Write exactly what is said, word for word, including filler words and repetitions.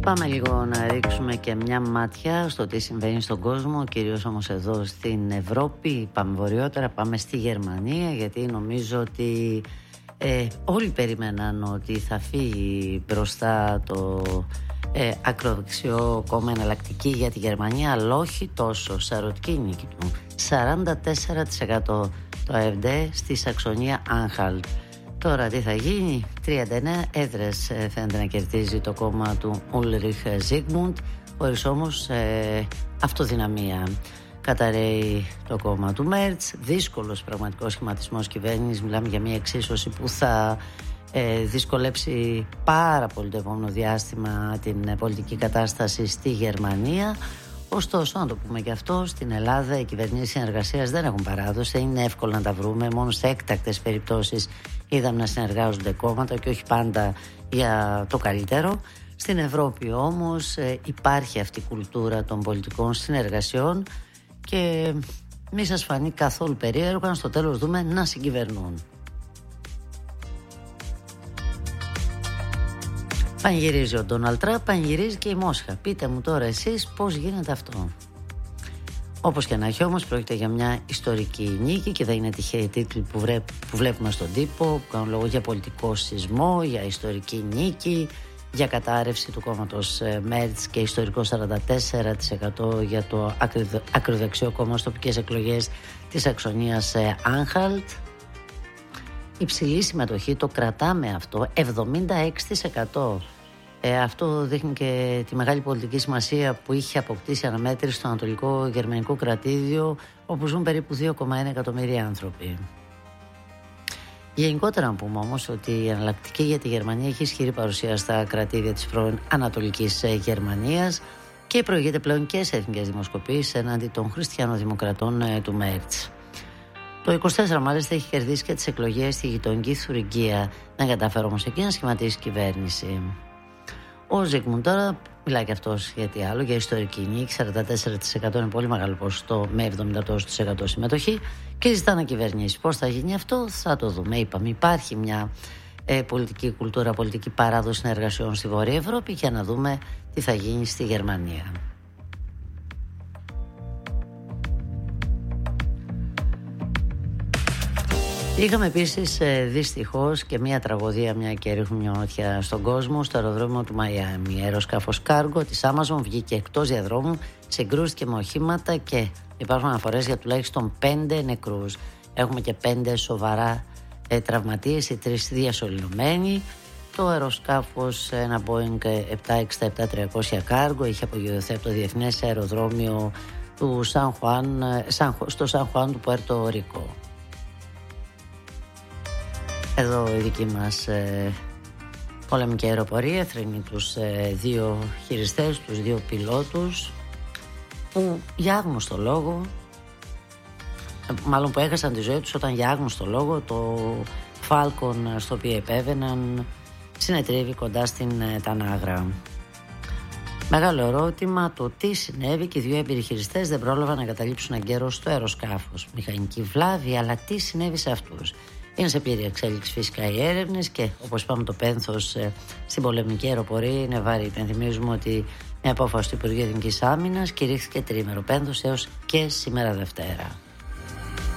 Πάμε λίγο να ρίξουμε και μια ματιά στο τι συμβαίνει στον κόσμο, κυρίως όμως εδώ στην Ευρώπη. Πάμε βορειότερα, πάμε στη Γερμανία, γιατί νομίζω ότι ε, όλοι περίμεναν ότι θα φύγει μπροστά το ε, ακροδεξιό κόμμα Εναλλακτική για τη Γερμανία, αλλά όχι τόσο. Σαρωτική νίκη του, σαράντα τέσσερα τοις εκατό το ΑΕΦΝΤΕ στη Σαξονία Άνχαλτ. Τώρα τι θα γίνει? τριάντα εννέα έδρες φαίνεται να κερδίζει το κόμμα του Ούλριχ Ζίγμουντ, χωρίς όμως ε, αυτοδυναμία. Καταραίει το κόμμα του Μέρτς, δύσκολος πραγματικός σχηματισμός κυβέρνησης. Μιλάμε για μια εξίσωση που θα ε, δυσκολέψει πάρα πολύ το επόμενο διάστημα την πολιτική κατάσταση στη Γερμανία. Ωστόσο, να το πούμε και αυτό, στην Ελλάδα οι κυβερνήσεις συνεργασίας δεν έχουν παράδοση. Είναι εύκολο να τα βρούμε. Μόνο σε έκτακτες περιπτώσεις είδαμε να συνεργάζονται κόμματα και όχι πάντα για το καλύτερο. Στην Ευρώπη όμως ε, υπάρχει αυτή η κουλτούρα των πολιτικών συνεργασιών και μη σας φανεί καθόλου περίεργο αν στο τέλος δούμε να συγκυβερνούν. Πανηγυρίζει ο Ντόναλντ Τραμπ, πανηγυρίζει και η Μόσχα. Πείτε μου τώρα εσείς πώς γίνεται αυτό. Όπως και να έχει όμως, πρόκειται για μια ιστορική νίκη και δεν είναι τυχαίοι τίτλοι που, βρέ, που βλέπουμε στον τύπο, που κάνουν λόγο για πολιτικό σεισμό, για ιστορική νίκη, για κατάρρευση του κόμματος Μέρτς και ιστορικό σαράντα τέσσερα τοις εκατό για το ακροδεξιό κόμμα στις τοπικές εκλογές της Σαξονίας Άνχαλτ. Υψηλή συμμετοχή, το κρατάμε αυτό, εβδομήντα έξι τοις εκατό. Ε, αυτό δείχνει και τη μεγάλη πολιτική σημασία που είχε αποκτήσει αναμέτρηση στο Ανατολικό Γερμανικό Κρατήδιο, όπου ζουν περίπου δύο κόμμα ένα εκατομμύρια άνθρωποι. Γενικότερα να πούμε όμως ότι η Εναλλακτική για τη Γερμανία έχει ισχυρή παρουσία στα κρατήδια της πρώην Ανατολικής Γερμανίας και προηγείται πλέον και σε εθνικές δημοσκοπήσεις εναντί των χριστιανοδημοκρατών του Μέρτς. Το είκοσι τέσσερα μάλιστα έχει κερδίσει και τις εκλογές στη γειτονική Θουριγκία. Δεν καταφέρει όμως εκεί να σχηματίσει κυβέρνηση. Ο Ζίγμουντ τώρα μιλάει και αυτός για τι άλλο, για ιστορική νίκη. σαράντα τέσσερα τοις εκατό είναι πολύ μεγάλο ποσοστό με εβδομήντα τοις εκατό συμμετοχή και ζητά να κυβερνήσει. Πώς θα γίνει αυτό, θα το δούμε. Είπαμε, υπάρχει μια ε, πολιτική κουλτούρα, πολιτική παράδοση συνεργασιών στη Βόρεια Ευρώπη, για να δούμε τι θα γίνει στη Γερμανία. Είχαμε επίσης ε, δυστυχώς και μια τραγωδία, μια και ρίχνουμε μια ματιά στον κόσμο, στο αεροδρόμιο του Μαϊάμι. Αεροσκάφος Cargo της Amazon βγήκε εκτός διαδρόμου, συγκρούστηκε με οχήματα και υπάρχουν αναφορές για τουλάχιστον πέντε νεκρούς. Έχουμε και πέντε σοβαρά ε, τραυματίες, οι τρεις διασωληνωμένοι. Το αεροσκάφος, ένα Boeing επτακόσια εξήντα επτά τριακόσια Cargo, είχε απογειωθεί από το διεθνές αεροδρόμιο του Σαν Χουάν, στο Σαν Χουάν του Πουέρτο Ρίκο. Εδώ η δική μας ε, πολεμική αεροπορία θρηνεί τους ε, δύο χειριστές, τους δύο πιλότους που για άγνωστο λόγο, μάλλον που έχασαν τη ζωή τους όταν για άγνωστο λόγο το Falcon στο οποίο επέβαιναν συνετρίβει κοντά στην ε, Τανάγρα. Μεγάλο ερώτημα το τι συνέβη και οι δύο έμπειροι χειριστές δεν πρόλαβαν να καταλήψουν εγκαίρως στο αεροσκάφος. Μηχανική βλάβη, αλλά τι συνέβη σε αυτούς? Είναι σε πλήρη εξέλιξη φυσικά οι έρευνες και όπως είπαμε το πένθος ε, στην πολεμική αεροπορία είναι βάρη. Υπενθυμίζουμε ότι μια απόφαση του Υπουργείου Εθνικής Άμυνας κηρύχθηκε τρίμερο πένθος έως και σήμερα Δευτέρα.